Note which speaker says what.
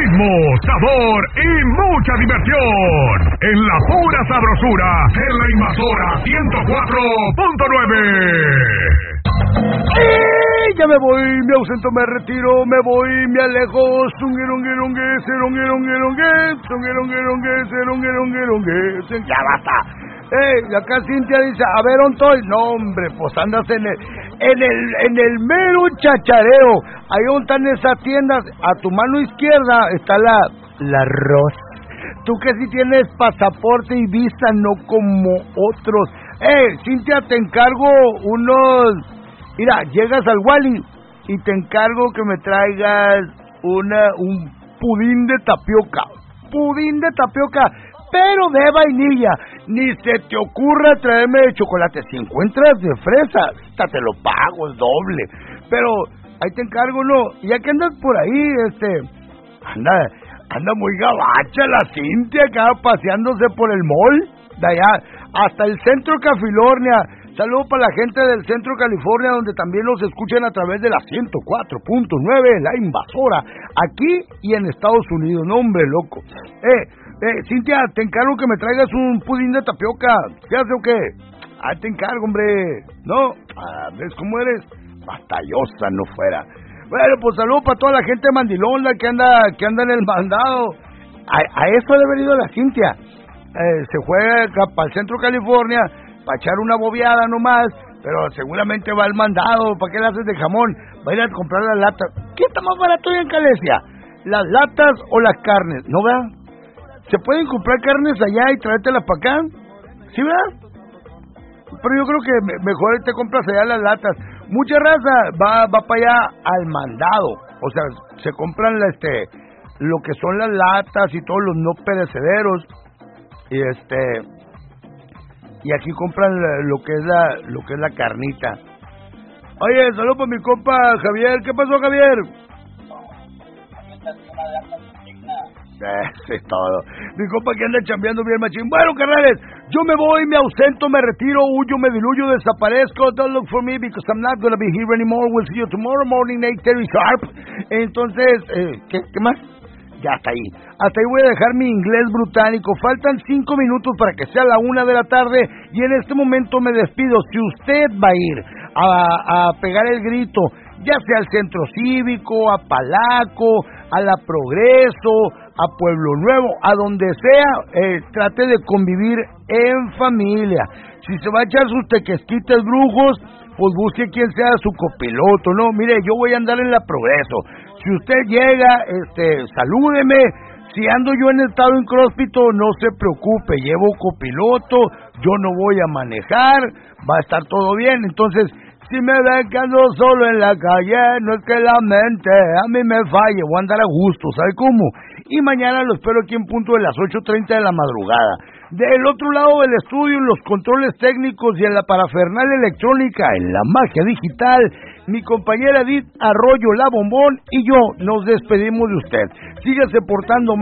Speaker 1: ritmo, sabor y mucha diversión. En la pura sabrosura, en la Invasora 104.9.
Speaker 2: Ya me voy, me ausento, me retiro, me voy, me alejo. Ya basta. Acá Cintia dice, a ver, ¿dónde estoy? No, hombre, pues andas en el mero chachareo. Ahí donde están esas tiendas, a tu mano izquierda está la Ross. Tú que sí tienes pasaporte y visa, no como otros. Cintia, te encargo unos... Mira, llegas al Wally y te encargo que me traigas un pudín de tapioca. Pudín de tapioca, pero de vainilla. Ni se te ocurra traerme de chocolate. Si encuentras de fresa, hasta te lo pago, es doble. Pero ahí te encargo, ¿no? Ya que andas por ahí, anda muy gabacha la Cintia acá paseándose por el mall de allá hasta el centro Cafilornia. Saludos para la gente del centro California, donde también nos escuchan a través de la 104.9, la Invasora, aquí y en Estados Unidos. No, hombre, loco. Cintia, te encargo que me traigas un pudín de tapioca. ¿Qué hace o qué? Te encargo, hombre. ¿No? ¿Ves cómo eres? Batallosa no fuera. Bueno, pues saludos para toda la gente mandilona que anda en el mandado. A eso debe haber ido la Cintia. Se fue para el centro California para echar una bobeada nomás, pero seguramente va al mandado. ¿Para qué le haces de jamón? Va a ir a comprar las latas. ¿Qué está más barato hoy en Calesia? ¿Las latas o las carnes? ¿No, verdad? ¿Se pueden comprar carnes allá y traértelas para acá? ¿Sí, verdad? Pero yo creo que mejor te compras allá las latas. Mucha raza va para allá al mandado. O sea, se compran lo que son las latas y todos los no perecederos. Y aquí compran lo que es la carnita. Oye, saludos para mi compa Javier. ¿Qué pasó, Javier? Eso es todo. Mi compa que anda chambeando bien machín. Bueno, carnales, yo me voy, me ausento, me retiro, huyo, me diluyo, desaparezco. Don't look for me because I'm not gonna be here anymore. We'll see you tomorrow morning, 8:30 sharp. Entonces, ¿qué más? Ya está ahí. Hasta ahí voy a dejar mi inglés británico. Faltan 5 minutos para que sea la 1 de la tarde y en este momento me despido. Si usted va a ir a pegar el grito, ya sea al Centro Cívico, a Palaco, a La Progreso, a Pueblo Nuevo, a donde sea, trate de convivir en familia. Si se va a echar sus tequesquites brujos, pues busque quien sea su copiloto, ¿no? Mire, yo voy a andar en La Progreso. Si usted llega, salúdeme. Si ando yo en estado incróspito, no se preocupe, llevo copiloto, yo no voy a manejar, va a estar todo bien. Entonces, si me ven que ando solo en la calle, no es que la mente a mí me falle, voy a andar a gusto, ¿sabe cómo? Y mañana lo espero aquí en punto de las 8:30 de la madrugada. Del otro lado del estudio, en los controles técnicos y en la parafernalia electrónica, en la magia digital, mi compañera Edith Arroyo, la Bombón, y yo nos despedimos de usted. Sígase portando